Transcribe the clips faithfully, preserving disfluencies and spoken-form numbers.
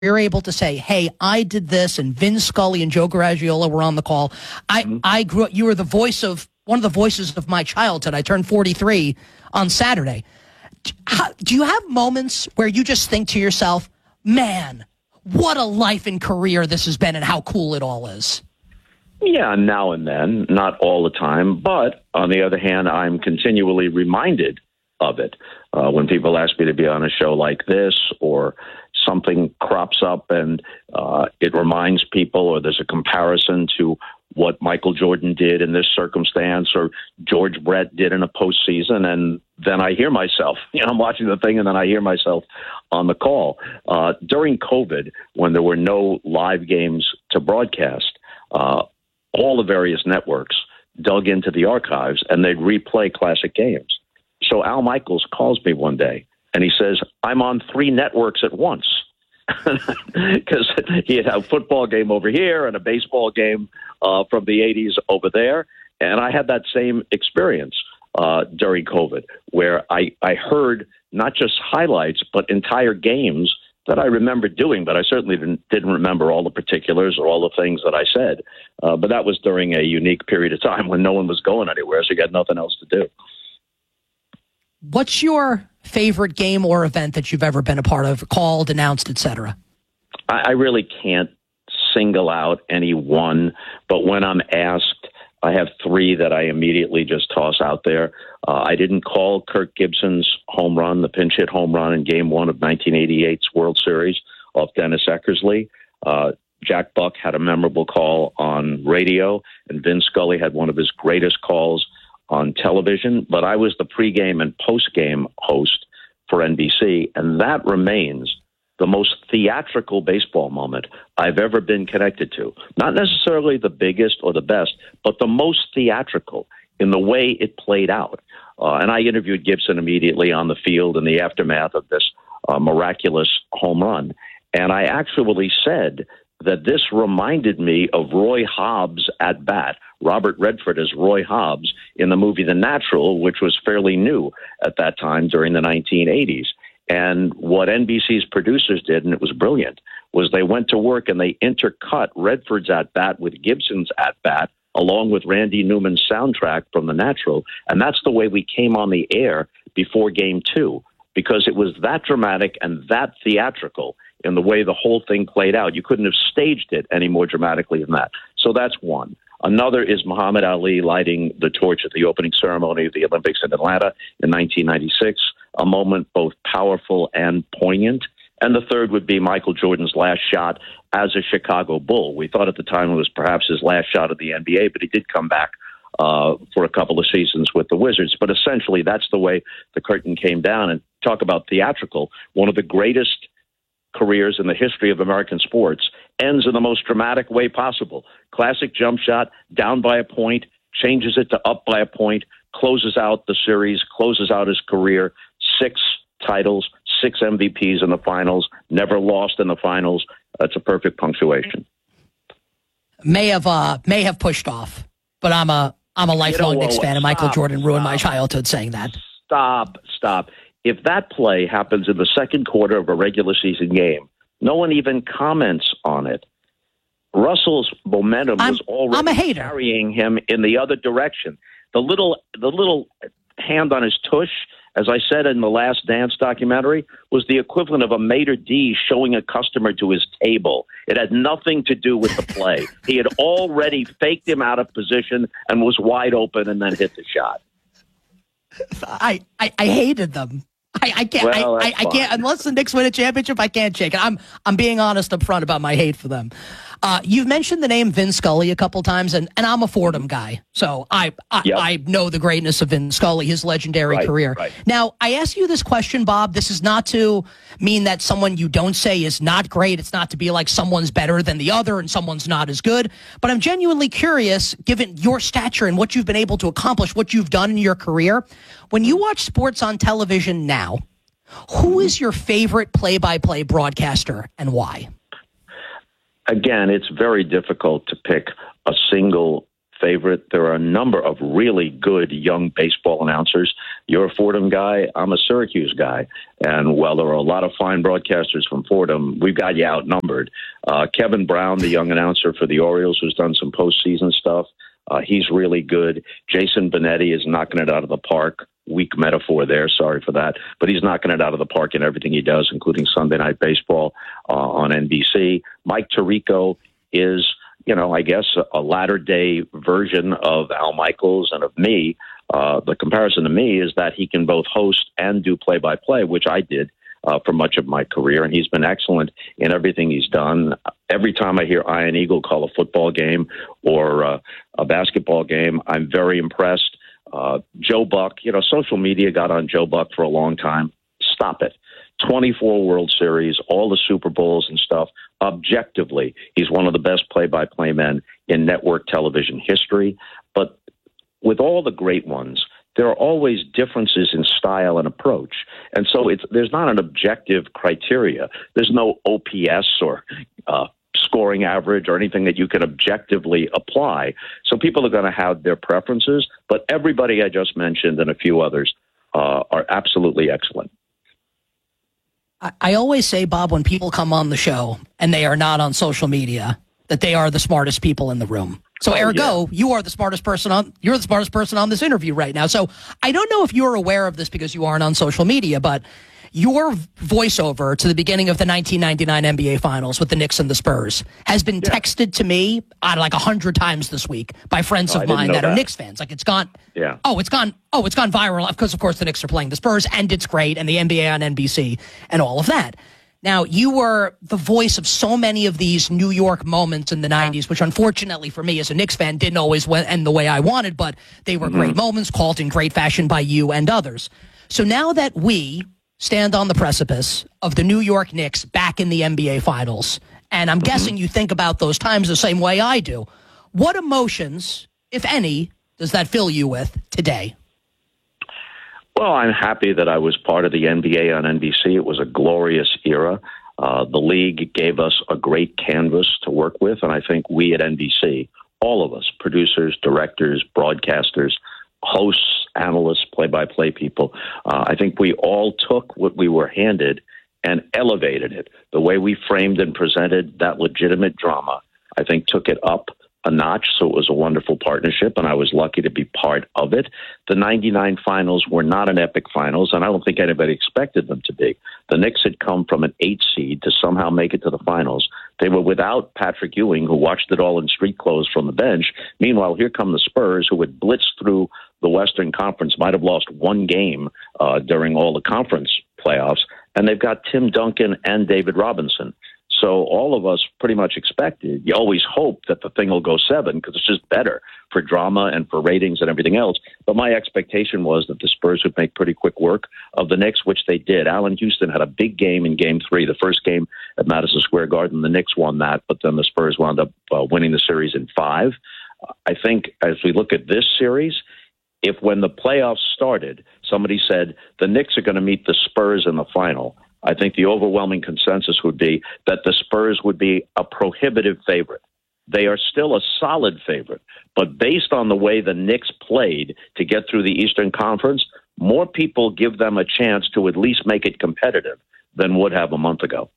you're able to say, hey, I did this, and Vin Scully and Joe Garagiola were on the call. I, mm-hmm. I grew up, you were the voice of, one of the voices of my childhood. I turned forty-three on Saturday. How, do you have moments where you just think to yourself, man, what a life and career this has been and how cool it all is? Yeah, now and then, not all the time. But on the other hand, I'm continually reminded of it. Uh, when people ask me to be on a show like this, or something crops up and uh, it reminds people, or there's a comparison to what Michael Jordan did in this circumstance, or George Brett did in a postseason, and then I hear myself. You know, I'm watching the thing, and then I hear myself on the call. Uh, during COVID, when there were no live games to broadcast, uh, all the various networks dug into the archives, and they'd replay classic games. So Al Michaels calls me one day, and he says, I'm on three networks at once. Because he had a football game over here and a baseball game uh, from the eighties over there. And I had that same experience uh, during COVID, where I, I heard not just highlights, but entire games that I remember doing, but I certainly didn't, didn't remember all the particulars or all the things that I said. Uh, but that was during a unique period of time when no one was going anywhere, so you had nothing else to do. What's your favorite game or event that you've ever been a part of, called, announced, et cetera? I, I really can't single out any one, but when I'm asked, I have three that I immediately just toss out there. Uh, I didn't call Kirk Gibson's home run, the pinch hit home run in Game One of nineteen eighty-eight's World Series off Dennis Eckersley. Uh, Jack Buck had a memorable call on radio, and Vin Scully had one of his greatest calls on television. But I was the pregame and postgame host for N B C, and that remains the most theatrical baseball moment I've ever been connected to. Not necessarily the biggest or the best, but the most theatrical in the way it played out. Uh, and I interviewed Gibson immediately on the field in the aftermath of this uh, miraculous home run. And I actually said that this reminded me of Roy Hobbs at bat, Robert Redford as Roy Hobbs in the movie The Natural, which was fairly new at that time during the nineteen eighties. And what N B C's producers did, and it was brilliant, was they went to work and they intercut Redford's at-bat with Gibson's at-bat, along with Randy Newman's soundtrack from The Natural. And that's the way we came on the air before Game Two, because it was that dramatic and that theatrical in the way the whole thing played out. You couldn't have staged it any more dramatically than that. So that's one. Another is Muhammad Ali lighting the torch at the opening ceremony of the Olympics in Atlanta in nineteen ninety-six, a moment both powerful and poignant. And the third would be Michael Jordan's last shot as a Chicago Bull. We thought at the time it was perhaps his last shot of the N B A, but he did come back uh, for a couple of seasons with the Wizards. But essentially, that's the way the curtain came down. And talk about theatrical, one of the greatest careers in the history of American sports ends in the most dramatic way possible. Classic jump shot, down by a point, changes it to up by a point, closes out the series, closes out his career, six titles, six M V Ps in the finals, never lost in the finals. That's a perfect punctuation. May have uh, may have pushed off, but I'm a I'm a lifelong you know, Knicks fan, and Michael Jordan ruined stop, my childhood saying that. Stop, stop. If that play happens in the second quarter of a regular season game, no one even comments on it. Russell's momentum I'm, was already carrying him in the other direction. The little, the little hand on his tush, as I said in the Last Dance documentary, was the equivalent of a maitre d' showing a customer to his table. It had nothing to do with the play. He had already faked him out of position and was wide open and then hit the shot. I, I, I hated them. I, I can't. Well, I, I, I can't unless the Knicks win a championship. I can't shake it. I'm I'm being honest up front about my hate for them. Uh, you've mentioned the name Vin Scully a couple times, and, and I'm a Fordham guy, so I I, yep. I know the greatness of Vin Scully, his legendary right, career. Right. Now, I ask you this question, Bob. This is not to mean that someone you don't say is not great. It's not to be like someone's better than the other and someone's not as good. But I'm genuinely curious, given your stature and what you've been able to accomplish, what you've done in your career, when you watch sports on television now, who is your favorite play-by-play broadcaster and why? Again, it's very difficult to pick a single favorite. There are a number of really good young baseball announcers. You're a Fordham guy. I'm a Syracuse guy. And while there are a lot of fine broadcasters from Fordham, we've got you outnumbered. Uh, Kevin Brown, the young announcer for the Orioles, who's done some postseason stuff, uh, he's really good. Jason Benetti is knocking it out of the park. Weak metaphor there. Sorry for that. But he's knocking it out of the park in everything he does, including Sunday Night Baseball uh, on N B C. Mike Tirico is, you know, I guess a latter-day version of Al Michaels and of me. Uh, the comparison to me is that he can both host and do play-by-play, which I did uh, for much of my career, and he's been excellent in everything he's done. Every time I hear Ian Eagle call a football game or uh, a basketball game, I'm very impressed. Uh, Joe Buck, you know, social media got on Joe Buck for a long time. Stop it. twenty-four World Series, all the Super Bowls and stuff. Objectively, he's one of the best play-by-play men in network television history. But with all the great ones, there are always differences in style and approach. And so it's, there's not an objective criteria. There's no O P S or uh, scoring average or anything that you can objectively apply. So people are going to have their preferences, but everybody I just mentioned and a few others uh, are absolutely excellent. I always say, Bob, when people come on the show and they are not on social media, that they are the smartest people in the room. So, oh, ergo, yeah. you are the smartest person on. You're the smartest person on this interview right now. So, I don't know if you're aware of this because you aren't on social media, but your voiceover to the beginning of the nineteen ninety-nine N B A Finals with the Knicks and the Spurs has been yeah. texted to me uh, like a hundred times this week by friends oh, of mine that, that are Knicks fans. Like it's gone. Yeah. Oh, it's gone. Oh, it's gone viral because, of course, the Knicks are playing the Spurs and it's great, and the N B A on N B C and all of that. Now, you were the voice of so many of these New York moments in the nineties, which unfortunately for me as a Knicks fan didn't always end the way I wanted, but they were mm-hmm. great moments called in great fashion by you and others. So now that we stand on the precipice of the New York Knicks back in the N B A Finals, and I'm mm-hmm. guessing you think about those times the same way I do, what emotions, if any, does that fill you with today? Well, I'm happy that I was part of the N B A on N B C. It was a glorious era. Uh, the league gave us a great canvas to work with, and I think we at N B C, all of us, producers, directors, broadcasters, hosts, analysts, play-by-play people, uh, I think we all took what we were handed and elevated it. The way we framed and presented that legitimate drama, I think took it up a notch, so it was a wonderful partnership, and I was lucky to be part of it. The ninety-nine finals were not an epic finals, and I don't think anybody expected them to be. The Knicks had come from an eight seed to somehow make it to the finals. They were without Patrick Ewing, who watched it all in street clothes from the bench. Meanwhile, here come the Spurs, who had blitzed through the Western Conference, might have lost one game uh, during all the conference playoffs, and they've got Tim Duncan and David Robinson. So all of us pretty much expected, you always hope that the thing will go seven because it's just better for drama and for ratings and everything else. But my expectation was that the Spurs would make pretty quick work of the Knicks, which they did. Allen Houston had a big game in game three, the first game at Madison Square Garden. The Knicks won that, but then the Spurs wound up uh, winning the series in five. I think as we look at this series, if when the playoffs started, somebody said the Knicks are going to meet the Spurs in the final, I think the overwhelming consensus would be that the Spurs would be a prohibitive favorite. They are still a solid favorite, but based on the way the Knicks played to get through the Eastern Conference, more people give them a chance to at least make it competitive than would have a month ago.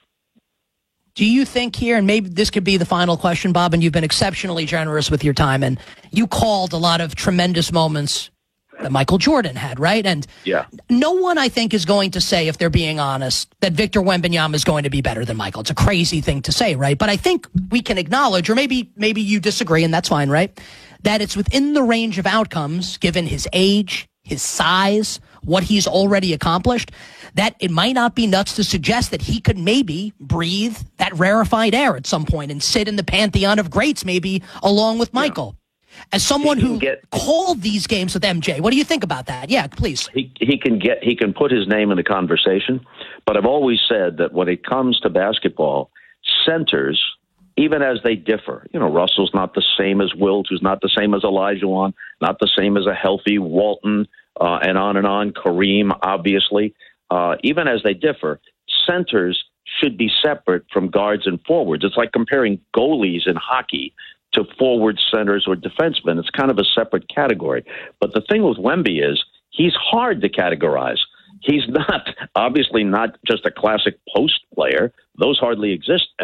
Do you think here, and maybe this could be the final question, Bob, and you've been exceptionally generous with your time, and you called a lot of tremendous moments that Michael Jordan had, right? And yeah. no one, I think, is going to say, if they're being honest, that Victor Wembanyama is going to be better than Michael. It's a crazy thing to say, right? But I think we can acknowledge, or maybe maybe you disagree, and that's fine, right? That it's within the range of outcomes, given his age, his size, what he's already accomplished, that it might not be nuts to suggest that he could maybe breathe that rarefied air at some point and sit in the pantheon of greats, maybe along with Michael. Yeah. As someone who get, called these games with M J, what do you think about that? Yeah, please. He he can get he can put his name in the conversation, but I've always said that when it comes to basketball, centers, even as they differ, you know, Russell's not the same as Wilt, who's not the same as Olajuwon, not the same as a healthy Walton, uh, and on and on. Kareem, obviously, uh, even as they differ, centers should be separate from guards and forwards. It's like comparing goalies in hockey to forward centers or defensemen. It's kind of a separate category. But the thing with Wemby is he's hard to categorize. He's not, obviously not just a classic post player. Those hardly exist